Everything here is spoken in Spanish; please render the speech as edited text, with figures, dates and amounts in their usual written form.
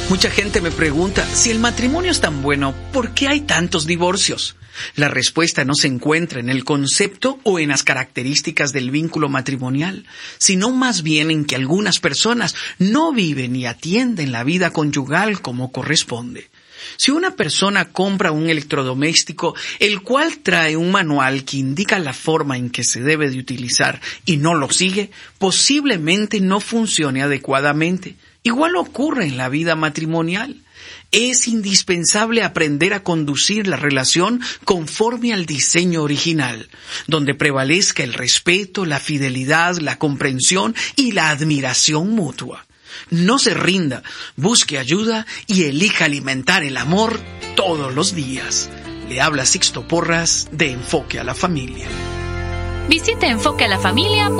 Mucha gente me pregunta, si el matrimonio es tan bueno, ¿por qué hay tantos divorcios? La respuesta no se encuentra en el concepto o en las características del vínculo matrimonial, sino más bien en que algunas personas no viven y atienden la vida conyugal como corresponde. Si una persona compra un electrodoméstico, el cual trae un manual que indica la forma en que se debe de utilizar y no lo sigue, posiblemente no funcione adecuadamente. Igual ocurre en la vida matrimonial. Es indispensable aprender a conducir la relación conforme al diseño original, donde prevalezca el respeto, la fidelidad, la comprensión y la admiración mutua. No se rinda, busque ayuda y elija alimentar el amor todos los días. Le habla Sixto Porras de Enfoque a la Familia. Visite enfoquealafamilia.com.